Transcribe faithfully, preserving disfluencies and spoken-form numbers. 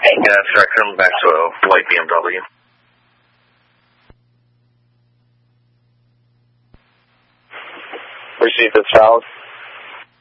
Yeah, Spectrum, Maxwell, White B M W. Received the south.